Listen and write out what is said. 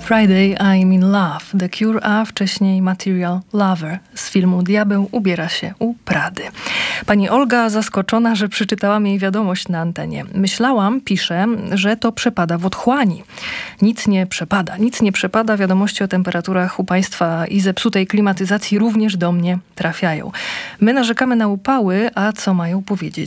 Friday I'm in Love, The Cure, a wcześniej Material Lover z filmu Diabeł ubiera się u Prady. Pani Olga zaskoczona, że przeczytałam jej wiadomość na antenie. Myślałam, pisze, że to przepada w otchłani. Nic nie przepada. Wiadomości o temperaturach u państwa i zepsutej klimatyzacji również do mnie trafiają. My narzekamy na upały, a co mają powiedzieć